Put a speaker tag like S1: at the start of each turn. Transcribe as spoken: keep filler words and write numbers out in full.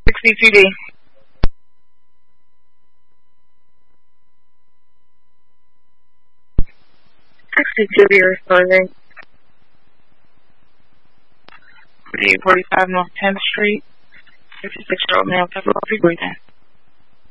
S1: sixty-two D. sixty-two D responding. forty-eight forty-five North tenth Street. fifty-six-year-old male, difficulty breathing.